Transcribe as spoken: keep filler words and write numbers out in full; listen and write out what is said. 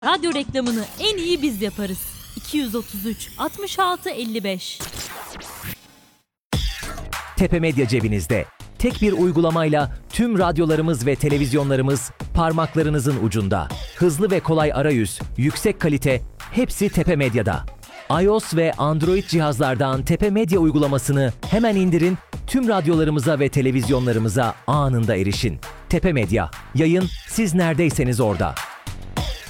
Radyo reklamını en iyi biz yaparız. iki yüz otuz üç altmış altı elli beş. Tepe Medya cebinizde. Tek bir uygulamayla tüm radyolarımız ve televizyonlarımız parmaklarınızın ucunda. Hızlı ve kolay arayüz, yüksek kalite, hepsi Tepe Medya'da. iOS ve Android cihazlardan Tepe Medya uygulamasını hemen indirin, tüm radyolarımıza ve televizyonlarımıza anında erişin. Tepe Medya, yayın siz neredeyseniz orada.